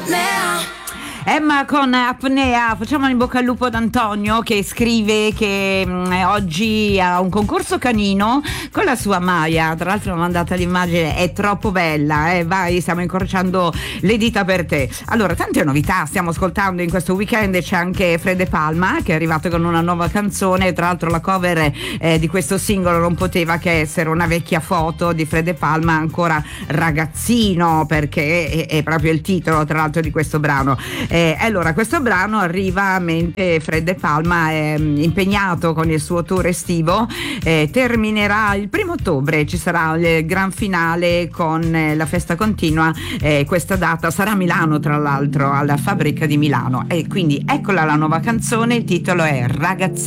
Emma con Apnea. Facciamo in bocca al lupo ad Antonio, che scrive che oggi ha un concorso canino con la sua Maya. Tra l'altro mi ha mandato l'immagine, è troppo bella, vai, stiamo incrociando le dita per te. Allora, tante novità stiamo ascoltando in questo weekend. C'è anche Fred De Palma che è arrivato con una nuova canzone. Tra l'altro la cover di questo singolo non poteva che essere una vecchia foto di Fred De Palma ancora ragazzino, perché è proprio il titolo tra l'altro di questo brano. Allora, questo brano arriva mentre Fred De Palma è impegnato con il suo tour estivo. Terminerà il 1° ottobre, ci sarà il gran finale con la festa continua. Questa data sarà a Milano, tra l'altro, alla Fabbrica di Milano. E quindi eccola la nuova canzone, il titolo è Ragazzino.